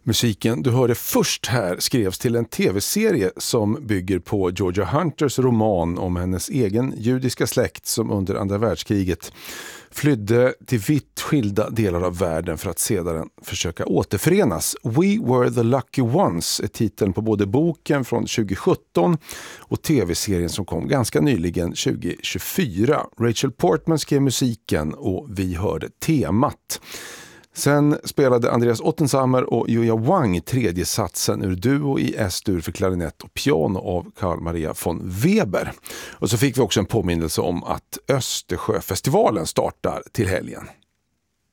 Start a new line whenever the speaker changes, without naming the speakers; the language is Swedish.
Musiken du hörde först här skrevs till en tv-serie som bygger på Georgia Hunters roman om hennes egen judiska släkt som under andra världskriget flydde till vitt skilda delar av världen för att sedan försöka återförenas. We Were the Lucky Ones är titeln på både boken från 2017 och tv-serien som kom ganska nyligen 2024. Rachel Portman skrev musiken och vi hörde temat. Sen spelade Andreas Ottensammer och Julia Wang tredje satsen ur duo i S-dur för klarinett och piano av Carl Maria von Weber. Och så fick vi också en påminnelse om att Östersjöfestivalen startar till helgen.